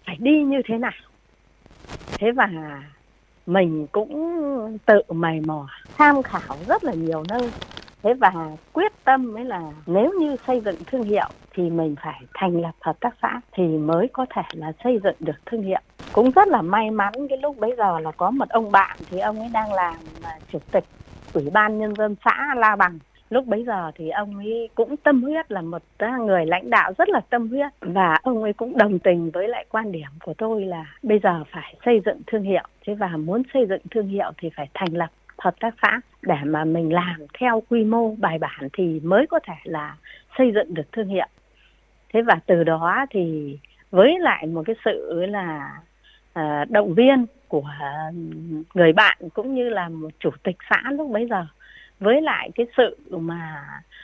phải đi như thế nào. Thế và mình cũng tự mày mò tham khảo rất là nhiều nơi. Thế và quyết tâm ấy là nếu như xây dựng thương hiệu thì mình phải thành lập hợp tác xã thì mới có thể là xây dựng được thương hiệu. Cũng rất là may mắn cái lúc bấy giờ là có một ông bạn, thì ông ấy đang làm chủ tịch Ủy ban Nhân dân xã La Bằng. Lúc bấy giờ thì ông ấy cũng tâm huyết, là một người lãnh đạo rất là tâm huyết, và ông ấy cũng đồng tình với lại quan điểm của tôi là bây giờ phải xây dựng thương hiệu. Thế và muốn xây dựng thương hiệu thì phải thành lập hợp tác xã để mà mình làm theo quy mô bài bản thì mới có thể là xây dựng được thương hiệu. Thế và từ đó thì với lại một cái sự là động viên của người bạn cũng như là một chủ tịch xã lúc bấy giờ, với lại cái sự mà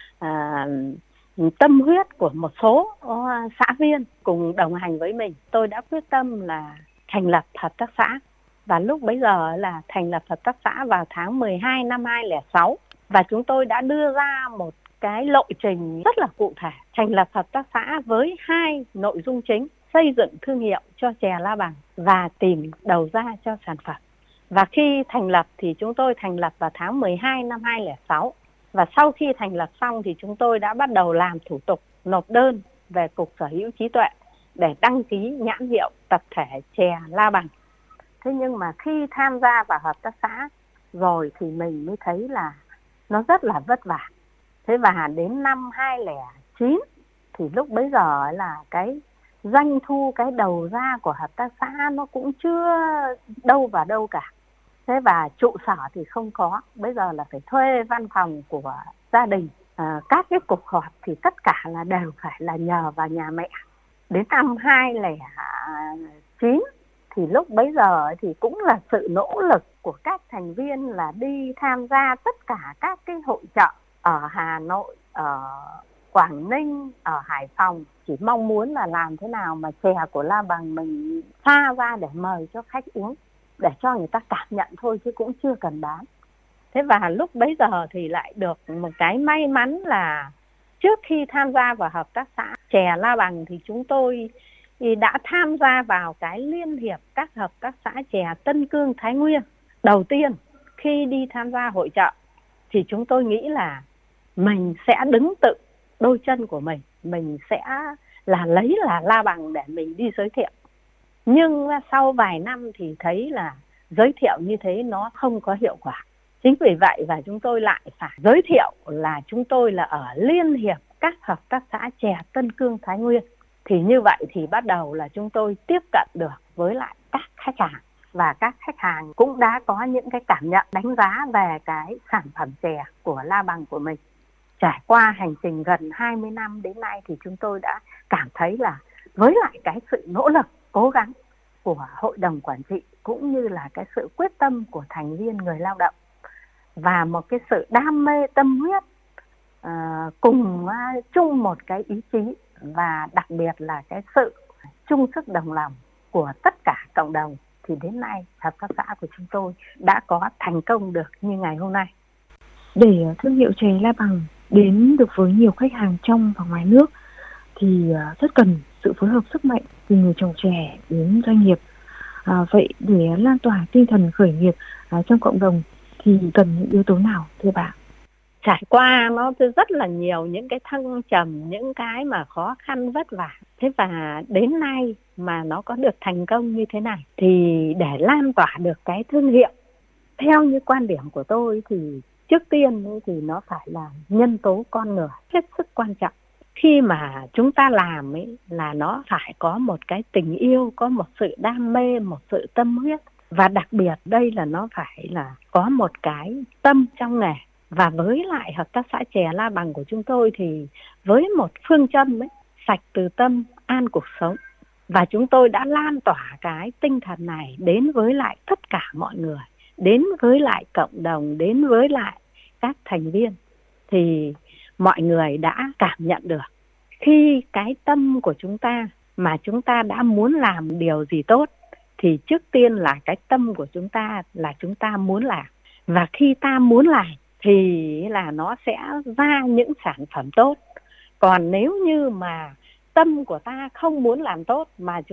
tâm huyết của một số xã viên cùng đồng hành với mình, tôi đã quyết tâm là thành lập hợp tác xã. Và lúc bấy giờ là thành lập hợp tác xã vào tháng 12 năm 2006. Và chúng tôi đã đưa ra một cái lộ trình rất là cụ thể, thành lập hợp tác xã với 2 nội dung chính: xây dựng thương hiệu cho chè La Bằng và tìm đầu ra cho sản phẩm. Và khi thành lập thì chúng tôi thành lập vào tháng 12 năm 2006. Và sau khi thành lập xong thì chúng tôi đã bắt đầu làm thủ tục nộp đơn về Cục Sở hữu trí tuệ để đăng ký nhãn hiệu tập thể chè La Bằng. Thế nhưng mà khi tham gia vào hợp tác xã rồi thì mình mới thấy là nó rất là vất vả. Thế và đến năm 2009 thì lúc bấy giờ là cái doanh thu, cái đầu ra của hợp tác xã nó cũng chưa đâu vào đâu cả. Thế và trụ sở thì không có, bây giờ là phải thuê văn phòng của gia đình. Các cái cuộc họp thì tất cả là đều phải là nhờ vào nhà mẹ. Đến năm 2009 thì lúc bấy giờ thì cũng là sự nỗ lực của các thành viên là đi tham gia tất cả các cái hội chợ ở Hà Nội, ở Quảng Ninh, ở Hải Phòng, chỉ mong muốn là làm thế nào mà chè của La Bằng mình pha ra để mời cho khách uống, để cho người ta cảm nhận thôi chứ cũng chưa cần bán. Thế và lúc bấy giờ thì lại được một cái may mắn là trước khi tham gia vào hợp tác xã chè La Bằng thì chúng tôi đã tham gia vào cái liên hiệp các hợp tác xã chè Tân Cương Thái Nguyên. Đầu tiên khi đi tham gia hội chợ thì chúng tôi nghĩ là mình sẽ đứng tự đôi chân của mình sẽ là lấy là La Bằng để mình đi giới thiệu. Nhưng sau vài năm thì thấy là giới thiệu như thế nó không có hiệu quả. Chính vì vậy và chúng tôi lại phải giới thiệu là chúng tôi là ở liên hiệp các hợp tác xã chè Tân Cương Thái Nguyên. Thì như vậy thì bắt đầu là chúng tôi tiếp cận được với lại các khách hàng, và các khách hàng cũng đã có những cái cảm nhận đánh giá về cái sản phẩm chè của La Bằng của mình. Trải qua hành trình gần 20 năm đến nay thì chúng tôi đã cảm thấy là với lại cái sự nỗ lực, cố gắng của hội đồng quản trị cũng như là cái sự quyết tâm của thành viên người lao động và một cái sự đam mê tâm huyết cùng chung một cái ý chí, và đặc biệt là cái sự chung sức đồng lòng của tất cả cộng đồng, thì đến nay hợp tác xã của chúng tôi đã có thành công được như ngày hôm nay. Để thương hiệu chè La Bằng đến được với nhiều khách hàng trong và ngoài nước thì rất cần sự phối hợp sức mạnh từ người trồng chè đến doanh nghiệp. Vậy để lan tỏa tinh thần khởi nghiệp trong cộng đồng thì cần những yếu tố nào thưa bạn? Trải qua nó rất là nhiều những cái thăng trầm, những cái mà khó khăn vất vả. Thế và đến nay mà nó có được thành công như thế này thì để lan tỏa được cái thương hiệu, theo như quan điểm của tôi thì trước tiên thì nó phải là nhân tố con người hết sức quan trọng. Khi mà chúng ta làm ấy là nó phải có một cái tình yêu, có một sự đam mê, một sự tâm huyết, và đặc biệt đây là nó phải là có một cái tâm trong nghề. Và với lại hợp tác xã chè La Bằng của chúng tôi thì với một phương châm ấy, sạch từ tâm, an cuộc sống, và chúng tôi đã lan tỏa cái tinh thần này đến với lại tất cả mọi người, đến với lại cộng đồng, đến với lại các thành viên, thì mọi người đã cảm nhận được khi cái tâm của chúng ta mà chúng ta đã muốn làm điều gì tốt thì trước tiên là cái tâm của chúng ta là chúng ta muốn làm, và khi ta muốn làm thì là nó sẽ ra những sản phẩm tốt. Còn nếu như mà tâm của ta không muốn làm tốt mà